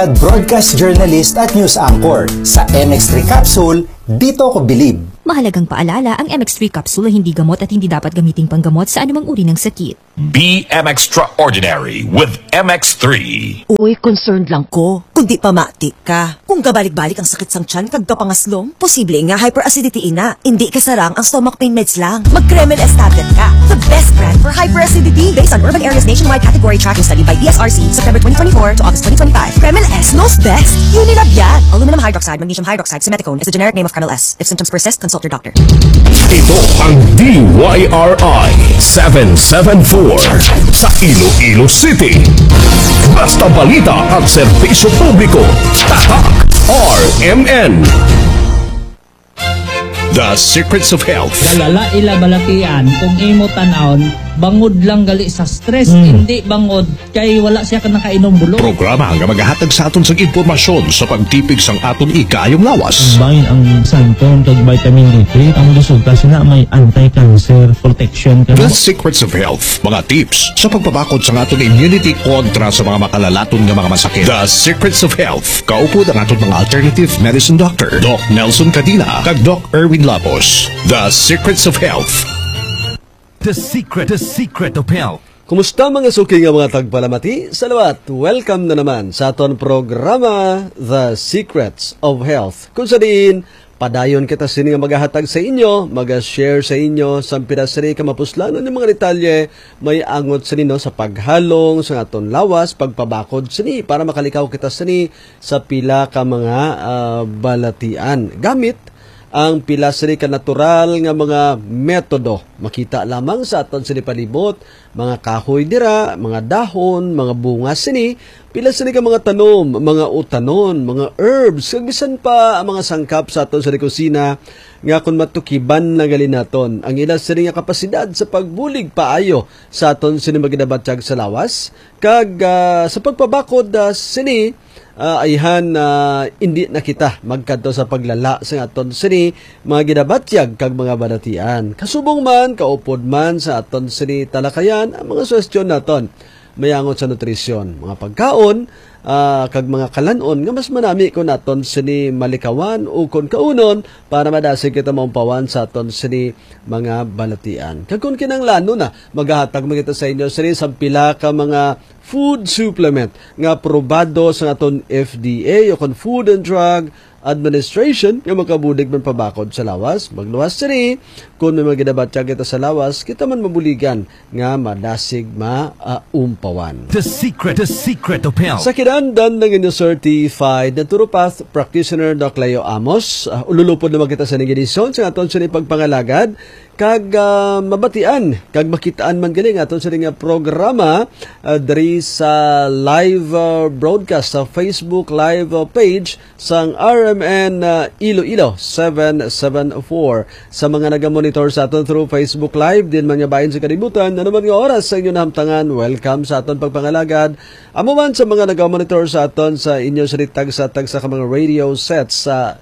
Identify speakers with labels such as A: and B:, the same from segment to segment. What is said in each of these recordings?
A: Broadcast journalist at news anchor sa MX3 Capsule, dito ko bilib.
B: Mahalagang paalala, ang MX3 capsule ay hindi gamot at hindi dapat gamiting panggamot sa anumang uri ng sakit.
C: Be extraordinary with MX3.
D: Uy, concerned lang ko. Kung di pa mati ka. Kung kabalik-balik ang sakit sang tiyan kag kapangaslom, posible nga hyperacidity ina. Hindi kasarang ang stomach pain meds lang. Mag-Kremel S tablet ka. The best brand for hyperacidity. Based on Urban Area's nationwide category tracking study by ESRC, September 2024 to August 2025. Kremel S knows best. Unilab yan. Aluminum hydroxide, magnesium hydroxide, simeticone is the generic name of Kremel S. If symptoms persist, consult your doctor.
E: Ito ang DYRI 774 sa Iloilo City. Basta balita at serbisyo publiko. Tatak RMN. The Secrets of Health.
F: Galala ila balatian kung imo tan-aon bangod lang gali sa stress, hindi bangod kay wala siya ka nakainom bulong.
E: Programa nga magahatag sa aton sa impormasyon sa pagtipig sang aton ikayong lawas.
G: Combine ang santon kag vitamin D3, ang resulta sina may anti-cancer protection ka.
E: The Secrets of Health, mga tips sa pagpabakod sa aton immunity kontra sa mga makalalaton nga mga masakit. The Secrets of Health, kaupo ang aton mga alternative medicine doctor, Doc Nelson Cadina kag Doc Erwin Lapos. The Secrets of Health.
H: The secret of health.
I: Kumusta mga suki nga mga tagpalamati? Salawat, welcome na naman sa aton programa The Secrets of Health. Kung sa diin, padayon kita sini nga magahatag sa inyo, mag-share sa inyo, sampira sini ka mapuslanon yung mga detalye, may angot sa nino sa paghalong, sa aton lawas, pagpabakod sini, para makalikaw kita sini sa pila ka mga balatian. Gamit ang pila sini ka natural nga mga metodo. Makita lamang sa aton sini palibot, mga kahoy dira, mga dahon, mga bunga sini, pila sini ka mga tanom, mga utanon, mga herbs, kag bisan pa ang mga sangkap sa aton sini kusina nga kun matukiban na gali naton. Ang ila sini nga kapasidad sa pagbulig paayo sa aton sini maginabatyag sa lawas, kag sa pagpabakod sini ayhan hindi na kita magkadto sa paglala sa aton sini mga ginabatyag kag mga balatian. Kasubong man, kaupod man sa aton sini talakayan ang mga suwestyon naton mayangot sa nutrisyon, mga pagkaon, kag mga kalanon nga mas manami kung aton sini malikawan o kung kaunon para madasig kita maumpawan sa aton sini mga balatian. Kag kung kinanglano na maghahatag mo kita sa inyo sini sa pila ka mga food supplement nga aprobado sa aton FDA o kon Food and Drug Administration nga makabulig man pabakod sa lawas. Magluwas sini kung may maginabatyag kita sa lawas, kita man mabuligan nga madasig maumpawan.
H: The secret of health.
I: Sa kinandan ng inyong certified naturopath practitioner Doc Leo Amos, ululupod naman kita sa nagedisyon sa aton sini pagpangalagad kag mabatian kag makitaan man galing aton sa nga programa diri sa live broadcast sa Facebook live page sang RMN Iloilo 774. Sa mga nagamonitor sa aton through Facebook live din man nga bahin sa kalibutan na naman nga oras sa inyo nahamtangan, welcome sa aton pagpangalagad. Amo man sa mga nagamonitor sa aton sa inyo tag sa mga radio sets sa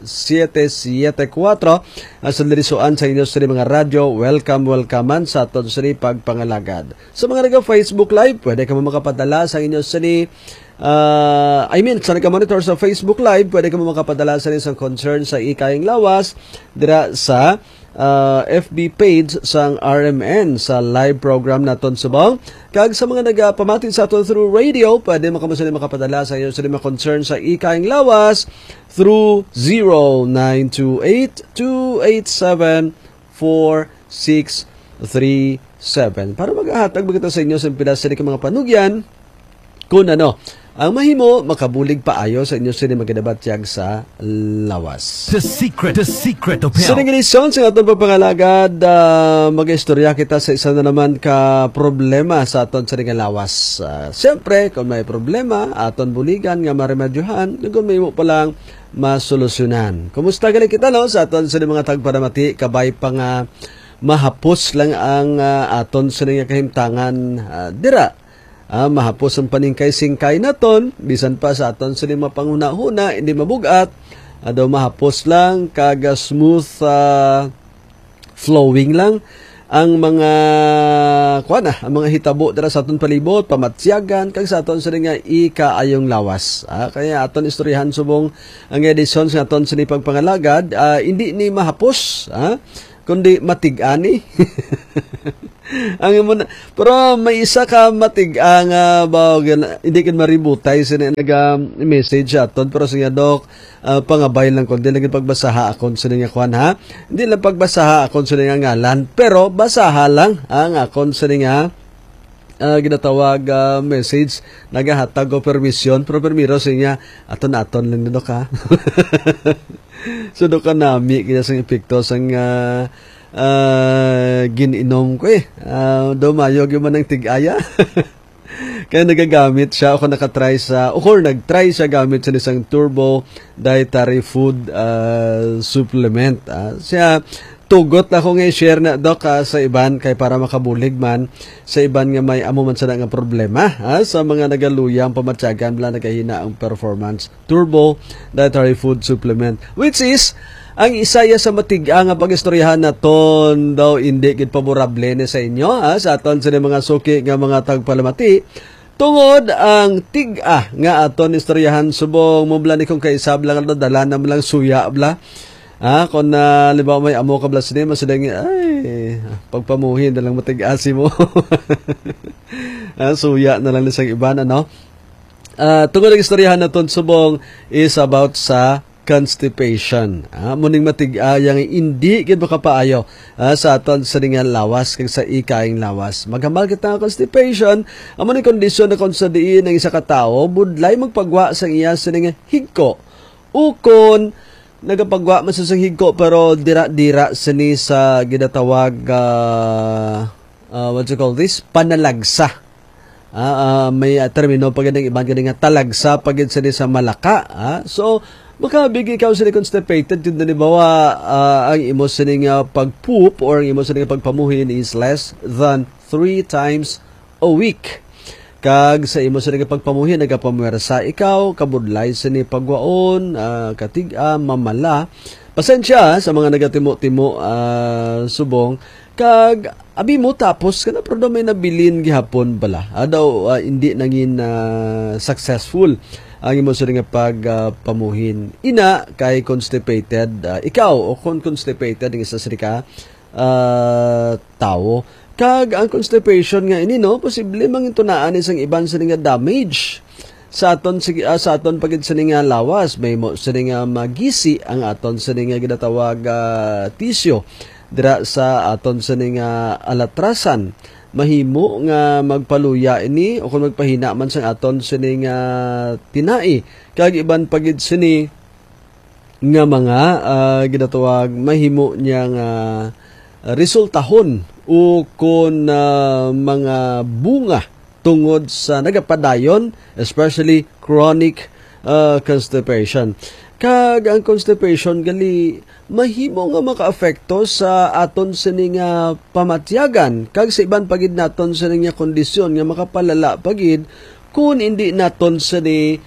I: 774 sa dirisuan sa inyo sa mga radyo, welcome man sa aton sini pagpangalagad. Sa mga naga-Facebook Live, pwede ka mo makapadala sa inyo sini sa naga-monitor sa Facebook Live, pwede ka mo makapadala sa isang concern sa ikayang lawas dira sa FB page sang RMN sa live program naton subong. Kag sa mga nagapamati sa aton through radio, pwede makapadala sa inyo sini mga concern sa ikayang lawas through 0928-287-4637 para maghahatag kita sa inyo sa pilas sa mga panugyan kung ang mahimo makabulig paayo sa inyo sini maginabatyag sa lawas.
H: The secret of health.
I: Sa nangyayon sa aton pagpangalagad, mag-istorya kita sa isa na naman ka problema sa aton sa lawas. Siyempre, kung may problema, aton buligan nga maremedyohan, kung may mo palang masolusyonan. Kumusta gali kita sa aton sa mga tagparamati, kabay pa nga mahapos lang ang aton sa nga kahimtangan dira. Mahapos ang paningkay-singkay naton, bisan pa sa aton sa lima panghuna-huna, hindi mabugat, mahapos lang, kaga smooth flowing lang ang mga ang mga hitabo dira sa aton palibot, pamatsyagan kag sa aton sini nga ikaayong lawas. Kaya aton istoryahan subong ang edisyon sa aton sini pagpangalagad, hindi ni mahapos, kundi matig-ani. Pero may isa ka matig-ang hindi kan maributay sini message aton, pero siya Dok, pangabay lang kundi lang pagbasaha akon sini nga kuan ha. Hindi lang pagbasaha akon sini nga ngalan, pero basaha lang ang akon sini nga ginatawag message, nagahatag o permission, pero permiro siya aton lang Dok ha. So Dok nami kaya sang epekto sang gininom ko dumayog yung manang tig-aya. Kaya nagagamit siya ako nagtry siya gamit sa isang turbo dietary food supplement. Siya tugot na ko nga share na Dok sa iban kay para makabulig man sa iban nga may amo man sa nga problema sa mga nagaluyang pamatyagan bala nagahina ang performance turbo dietary food supplement, which is ang isaya sa matiga nga pag-istoryahan naton daw hindi gid paborable ni sa inyo sa aton sa mga suki nga mga tagpalamati tungod ang tiga nga aton istoryahan subong mo bla ni kung kaisab lang dala na lang suya bla kung libaw may amo ka bla sini masadang ay pagpamuhin na lang matig-asi mo. Suya na lang sa iban tungod ang istoryahan naton subong is about sa constipation. Muning matig-ayang hindi gid makapaayo sa aton sa nga lawas kag sa ikaing lawas. Maghamal kita nga constipation, amo ni kondisyon na kung sa diin ng isa ka tawo budlay magpagwa sa iya sa nga higko. Ukon nagapagwa man sa higko pero dira-dira sini sa ginatawag what you call this, panalagsa. May termino pag iban nga talagsa pag sini sa malaka. So makabig ikaw sila constipated, yun na nibawa ang imo sila nga pag-poop or ang imo sila nga pagpamuhin is less than 3 times a week. Kag sa imo sila nga pagpamuhin, nagapamuwersa ikaw, kabudlay sini pagwaon, katiga, mamala. Pasensya sa mga nagatimo-timo subong, kag abi mo tapos kana pero may nabilin gihapon bala. Daw hindi nangin successful ang imo sa nga pagpamuhin. Ina kay constipated ikaw o kung constipated ang isa ka tao kag ang constipation nga ini posible mangintunaan isang iban sa nga damage sa aton pagid sa nga lawas, may mo sa nga magisi ang aton sa nga ginatawag tisyo dira sa aton sa nga alatrasan. Mahimo nga magpaluya ini o kung magpahina man sang aton sini nga tinai kag iban pagid sini nga mga ginatawag mahimo niya nga resultahon o kung mga bunga tungod sa nagapadayon, especially chronic constipation. Kag ang constipation gali mahimo nga makaapekto sa aton sini nga pamatyagan kag sa iban pagid naton sini nga kondisyon nga makapalala pagid kung hindi naton sini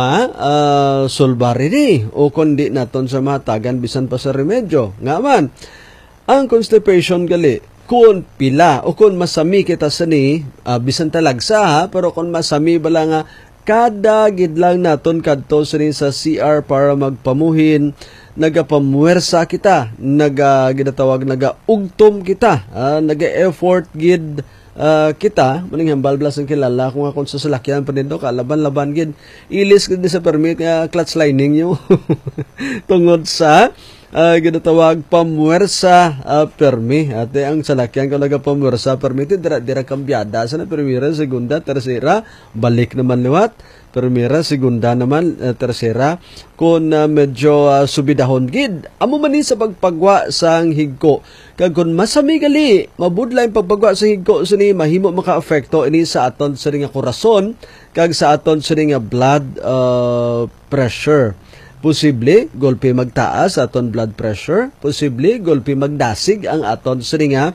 I: solbari ni o kundi naton sa matagan bisan pa sa remedyo. Nga man ang constipation gali kung pila o kung masami kita sini bisan talagsa pero kung masami bala nga kada gidlang naton kadto sini sa CR para magpamuhin, nagapamuwersa kita, ginatawag nagaugtom kita, naga-effort gid kita, maning hambal blas ang kilala kung akong sa salakyan pa nito, kalaban-laban gid, ilis gid sa permit clutch lining nyo tungod sa ginatawag pamuwersa permi. Ate ang salakyan ko nagapamuwersa permi dira kambyada sa na primera, segunda, tercera, balik naman liwat. Primera, segunda naman, tercera. Kung medyo subidahon gid, amo man ni sa pagpagwa sang higko. Kag kung masami gali, mabudlay ang pagpagwa sa higko sini mahimo maka-apekto ini sa aton sa nga korason kag sa aton sa nga blood pressure. Posible, golpe magtaas aton blood pressure. Posible, golpe magdasig ang aton sa nga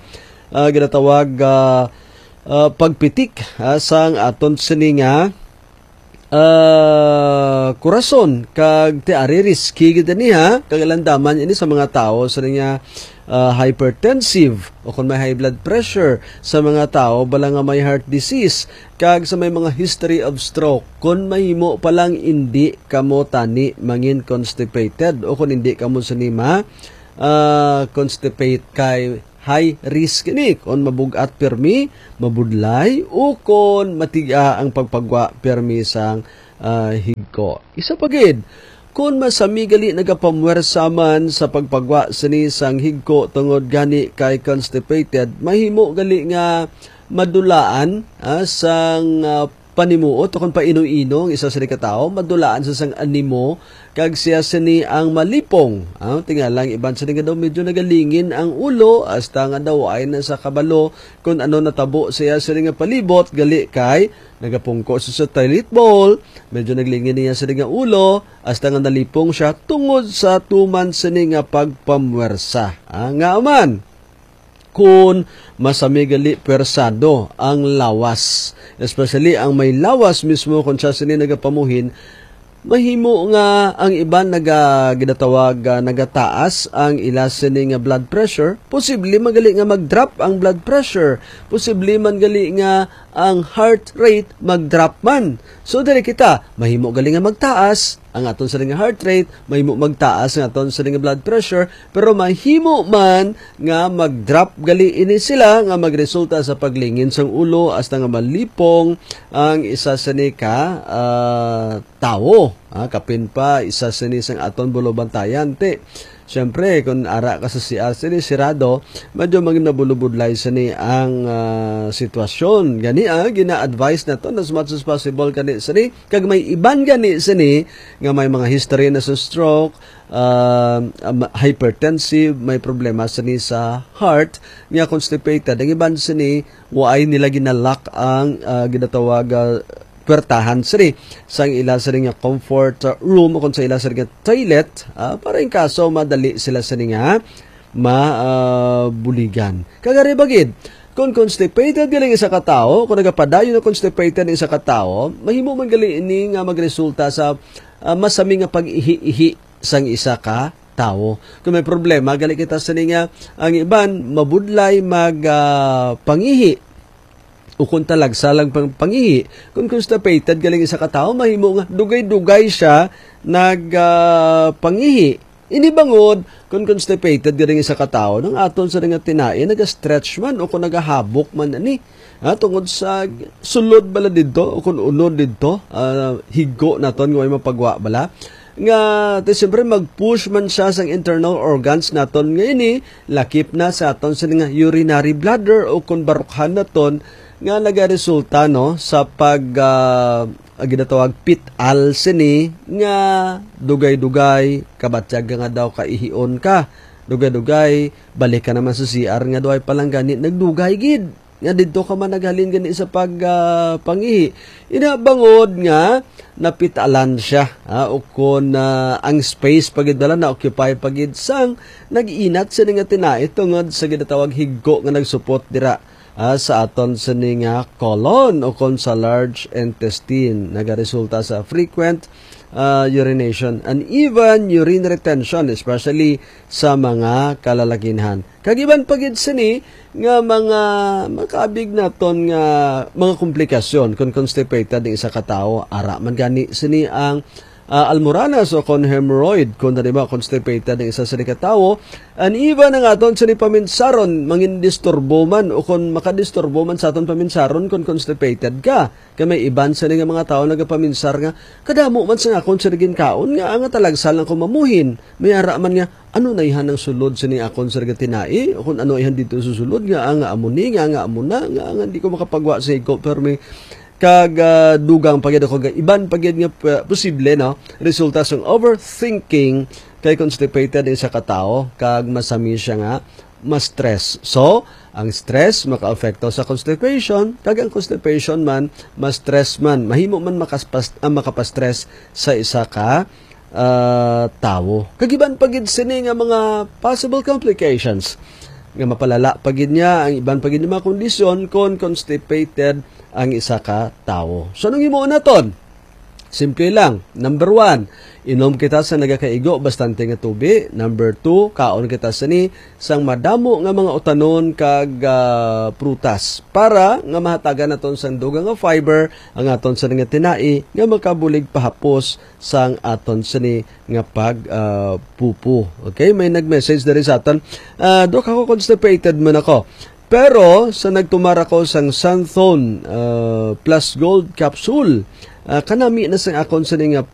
I: ginatawag pagpitik sang aton sa nga kurason kag tiari risky gid niya kag landaman ini sa mga tao sa nga hypertensive o kung may high blood pressure, sa mga tao bala nga may heart disease kag sa may mga history of stroke kun mahimo pa lang hindi kamo tani mangin constipated o kung hindi kamo sanima constipate kay high risk ni kon mabugat permi, mabudlay o kon matiga ang pagpagwa permi sang higko. Isa pagid, kon masamigali nagapamwersa man sa pagpagwa sini sang higko tungod gani kay constipated, mahimo gali nga madulaan sang panimuot o kung paino-ino isa sa katao, madulaan sa sang animo kag siya sini ang malipong. Tingalang iban sa nga daw medyo nagalingin ang ulo hasta nga daw ay nasa kabalo kung ano natabo siya sa nga palibot gali kay nagapungko sa toilet bowl, medyo naglingin niya sa nga ulo hasta nga nalipong siya tungod sa tuman sini nga pagpamwersa. Nga man kung masamigali persado ang lawas, especially ang may lawas mismo kung siya sini nagapamuhin, mahimo nga ang iban ginatawag nagataas ang ila sini nga blood pressure, posible magali nga mag-drop ang blood pressure, posible man gali nga ang heart rate mag-drop man. So dili kita mahimo gali nga magtaas ang aton sa nga heart rate, mahimo magtaas ang aton sa nga blood pressure, pero mahimo man nga mag-drop gali ini sila nga magresulta sa paglingin sang ulo hasta nga malipong ang isa sa ka tawo. Kapin pa isa sa sang aton bulobantayan te. Siyempre, kung ara ka sa CR sini sirado, medyo maging nabulubudlay sini ang sitwasyon. Gani gina-advise na to as much as possible kani sini. Kag may iban gani sini nga may mga history na sa stroke, hypertensive, may problema sini sa heart, nga constipated. Ang iban sini, waay nila ginalock ang ginatawag kwertahan siri sang ila siri nga comfort room o kung sa ila siri nga toilet para in kaso madali sila siri nga mabuligan. Kagari bagid kung constipated galing isa ka tao, kung nagapadayon na constipated ng isa ka tao, mahimo man gali ini nga magresulta sa masami nga pag-ihi-ihi sang isa ka tao. Kung may problema gali kita sini nga ang iban mabudlay pangihi o kung talagsalang pangihi. Kung constipated galing isa katao, mahimo nga dugay-dugay siya pangihi. Inibangod, kung constipated galing isa katao, nang aton sa nga tinae, naga-stretch man o kung nagahabok man ani. Tungod sa sulod bala dito o kung unod dito, higo naton nga may mapagwa bala. Nga, siyempre mag-push man siya sa internal organs naton nga ini, lakip na sa aton sa nga urinary bladder o kung barukhan naton, nga nagaresulta sa ginatawag pit-al sini nga dugay-dugay kabatyag nga daw kaihion ka, dugay-dugay balik ka naman sa CR nga daw ay palang gani nagdugay gid nga didto ka man naghalin gani sa pangihi. Inabangod nga napitalan siya o kung ang space pagidala na occupy pagid sang nag-inat sa nga tinai tungod sa ginatawag higgo nga nagsupot dira sa aton sa nga colon o kung sa large intestine, nagaresulta sa frequent urination and even urine retention, especially sa mga kalalakinhan. Kagiban pagid sini nga mga makabig naton nga mga komplikasyon kung constipated ng isa ka tao, ara man gani sini ang almoranas o kon hemorrhoid kung diba constipated ng isa sa katao, and even ang aton sa paminsaron mangin disturbo man o kung makadisturbo man sa aton paminsaron kung constipated ka. Kaya may iban sa nga mga tao nagapaminsar nga kadamo man sa akon sa kaon nga ang talagsal lang kumamuhin, may ara man nga ano na ihan ng sulod sa ni akon sa tinai o kung ano ihan dito susulod nga ang amuni nga amuna nga hindi ko makapagwa sa iko pero may kag dugang pagid ako iban pagid nga posible resulta sa overthinking kay constipated sa katao kag masami siya nga ma-stress. So ang stress maka-apekto sa constipation, kag ang constipation man ma-stress man, mahimo man makapastress sa isa ka tawo. Kag iban pagid sini nga mga possible complications nga mapalala pagid niya ang iban pagid nga mga kondisyon kon constipated ang isa ka tawo. So, nung imo naton, Simple lang. Number 1, inom kita sa nagakaigo bastante nga tubig. Number 2, kaon kita sa ni sang madamo nga mga utanon kag prutas para nga mahatagan naton sang dugang nga fiber ang aton sa nga tinai nga makabulig pahapos sang aton sa ni nga pupo. Okay, may nag-message diri sa aton. Dok, ako constipated man ako. Pero sa nagtumara ko sang Santhone Plus Gold Capsule, kanami na sa akon sa nga